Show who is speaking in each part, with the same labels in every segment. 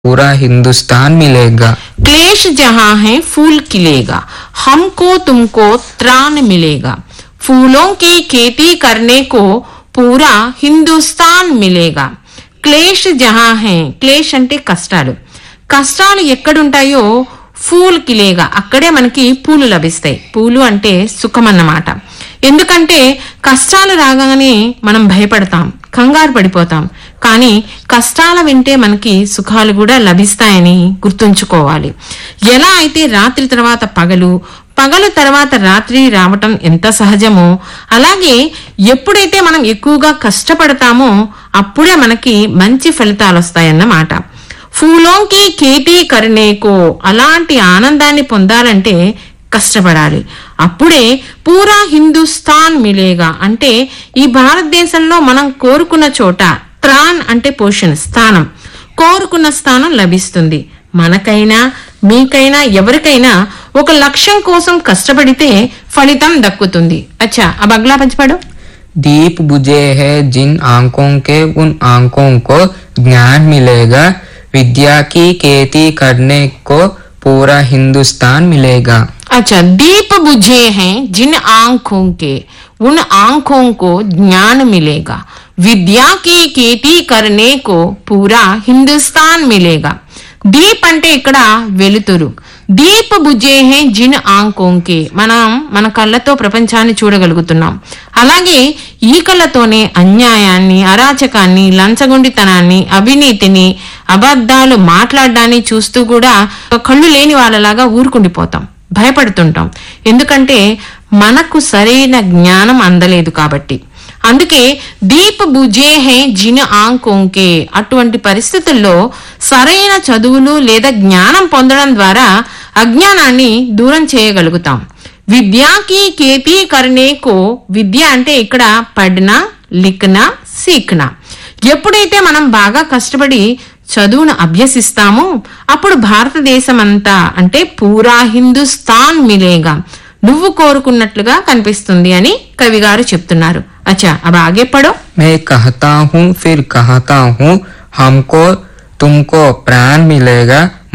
Speaker 1: पूरा हिंदुस्तान मिलेगा।
Speaker 2: क्लेश जहाँ है फूल खिलेगा, हमको तुमको त्राण मिलेगा। फूलों की खेती करने को पूरा हिंदुस्तान मिलेगा। క్లేష్ జహా హే, క్లేష్ అంటే కష్టాలు. కష్టాలు ఎక్కడుంటాయో ఫూల్ కిలేగా, అక్కడే మనకి పూలు లభిస్తాయి. పూలు అంటే సుఖం అన్నమాట. ఎందుకంటే కష్టాలు రాగానే మనం భయపడతాం, కంగారు పడిపోతాం. కానీ కష్టాల వింటే మనకి సుఖాలు కూడా లభిస్తాయని గుర్తుంచుకోవాలి. ఎలా అయితే రాత్రి తర్వాత పగలు, పగలు తర్వాత రాత్రి రావటం ఎంత సహజమో, అలాగే ఎప్పుడైతే మనం ఎక్కువగా కష్టపడతామో అప్పుడే మనకి మంచి ఫలితాలు వస్తాయన్నమాట. ఫూలోంకి ఖేతీ కర్నేకో, అలాంటి ఆనందాన్ని పొందాలంటే కష్టపడాలి. అప్పుడే పూరా హిందుస్థాన్ మిలేగా, అంటే ఈ భారతదేశంలో మనం కోరుకున్న చోట, త్రాన్ అంటే పోషణ, స్థానం, కోరుకున్న స్థానం లభిస్తుంది. మనకైనా మీకైనా ఎవరికైనా ఒక లక్ష్యం కోసం కష్టపడితే ఫలితం దక్కుతుంది. అచ్చా, अब अगला पंच पढ़ो।
Speaker 1: दीप बुझे हैं जिन आंखों के, उन आंखों को ज्ञान मिलेगा। विद्या की खेती करने को पूरा हिंदुस्तान मिलेगा।
Speaker 2: अच्छा, दीप बुझे हैं जिन आंखों के, उन आंखों को ज्ञान मिलेगा। विद्या की खेती करने को पूरा हिंदुस्तान मिलेगा। దీప్ అంటే ఇక్కడ వెలుతురు. దీప్ బుజే హే జిన్ ఆంకోంకే, మనం మన కళ్ళతో ప్రపంచాన్ని చూడగలుగుతున్నాం. అలాగే ఈ కళ్ళతోనే అన్యాయాన్ని, అరాచకాన్ని, లంచగొండితనాన్ని, అవినీతిని, అబద్ధాలు మాట్లాడడాన్ని చూస్తూ కూడా కళ్ళు లేని వాళ్ళలాగా ఊరుకుండిపోతాం, భయపడుతుంటాం. ఎందుకంటే మనకు సరైన జ్ఞానం అందలేదు కాబట్టి. అందుకే దీప్ బుజే హే జిన్ ఆంకోంకే, అటువంటి పరిస్థితుల్లో సరైన చదువులు లేదా జ్ఞానం పొందడం ద్వారా అజ్ఞానాన్ని దూరం చేయగలుగుతాం. విద్యాకి కేతీ కర్నేకో, విద్య అంటే ఇక్కడ పడ్నా, లిఖనా, సీఖనా. ఎప్పుడైతే మనం బాగా కష్టపడి చదువును అభ్యసిస్తామో అప్పుడు భారతదేశం అంతా, అంటే పూరా హిందుస్థాన్ మిలేగా, నువ్వు కోరుకున్నట్లుగా కనిపిస్తుంది అని కవి గారు చెప్తున్నారు. अच्छा, अब आगे पढ़ो।
Speaker 1: मैं कहता हूँ फिर कहता हूँ, हमको तुमको प्राण मिलेगा।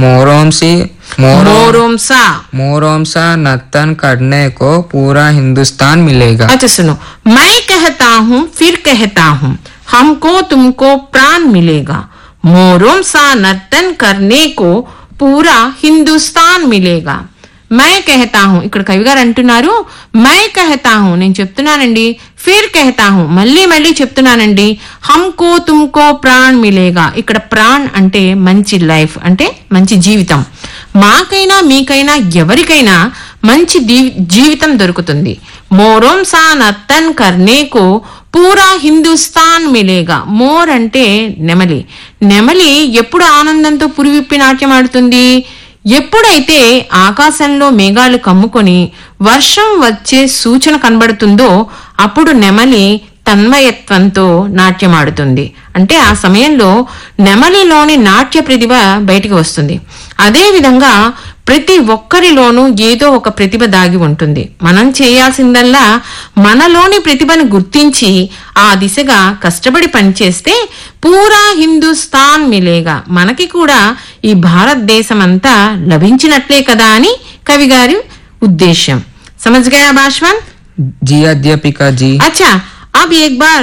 Speaker 1: मोरोम सा नर्तन करने को पूरा हिंदुस्तान मिलेगा।
Speaker 2: अच्छा सुनो, मैं कहता हूँ फिर कहता हूँ, हमको तुमको प्राण मिलेगा। मोरोम सा नर्तन करने को पूरा हिंदुस्तान मिलेगा। मैं कहता हूं, ఇక్కడ కవి గారు అంటున్నారు मैं कहता हूं, నేను చెప్తున్నానండి. ఫిర్ कहता हूं, మళ్ళీ మళ్ళీ చెప్తున్నానండి. हमको तुमको प्राण मिलेगा, ఇక్కడ ప్రాణ్ అంటే మంచి లైఫ్, అంటే మంచి జీవితం. మాకైనా మీకైనా ఎవరికైనా మంచి జీవితం దొరుకుతుంది. మోరోం సా నర్తన్ కర్నేకో పూరా హిందుస్థాన్ మిలేగా. మోర్ అంటే నెమలి. నెమలి ఎప్పుడు ఆనందంతో పురివిప్పి నాట్యం ఆడుతుంది? ఎప్పుడైతే ఆకాశంలో మేఘాలు కమ్ముకొని వర్షం వచ్చే సూచన కనబడుతుందో అప్పుడు నెమలి తన్మయత్వంతో నాట్యమాడుతుంది. అంటే ఆ సమయంలో నెమలిలోని నాట్య ప్రతిభ బయటికి వస్తుంది. అదే విధంగా ప్రతి ఒక్కరిలోనూ ఏదో ఒక ప్రతిభ దాగి ఉంటుంది. మనం చేయాల్సిందల్లా మనలోని ప్రతిభను గుర్తించి ఆ దిశగా కష్టపడి పనిచేస్తే పూరా హిందుస్థాన్ మిలేగా, మనకి కూడా ఈ భారతదేశం అంతా లభించినట్లే కదా అని కవి గారి ఉద్దేశ్యం. समझ गया बाशवन?
Speaker 1: जी अध्यापिका जी।
Speaker 2: अच्छा, अब एक बार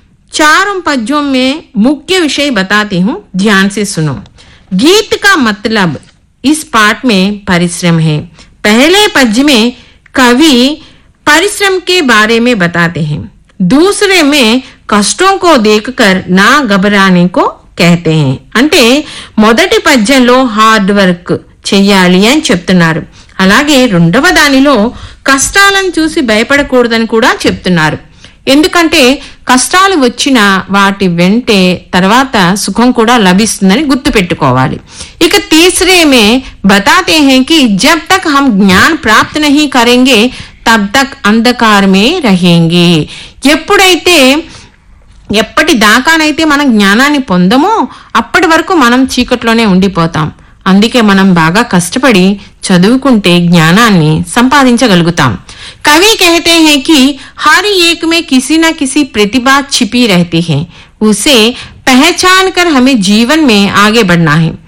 Speaker 2: चारों पद्यों में मुख्य विषय बताती हूँ, ध्यान से सुनो। गीत का मतलब इस पाठ में परिश्रम है। पहले पद्य में कवि परिश्रम के बारे में बताते हैं, दूसरे में कष्टों को देखकर ना घबराने को कहते हैं. అంటే మొదటి పద్యంలో హార్డ్ వర్క్ చెయ్యాలి అని చెప్తున్నారు. అలాగే రెండవ దానిలో కష్టాలను చూసి భయపడకూడదని కూడా చెప్తున్నారు. ఎందుకంటే కష్టాలు వచ్చిన వాటి వెంటే తర్వాత సుఖం కూడా లభిస్తుందని గుర్తు పెట్టుకోవాలి. ఇక तीसरे में बताते हैं कि जब तक हम ज्ञान प्राप्त नहीं करेंगे तब तक अंधकार में रहेंगे. ఎప్పటి దాకానైతే మనం జ్ఞానాన్ని పొందమో అప్పటి వరకు మనం చీకట్లోనే ఉండిపోతాం. అందుకే మనం బాగా కష్టపడి చదువుకుంటే జ్ఞానాన్ని సంపాదించగలుగుతాం. कवि कहते हैं कि हर एक में किसी न किसी प्रतिभा छिपी रहती है, उसे पहचान कर हमें जीवन में आगे बढ़ना है.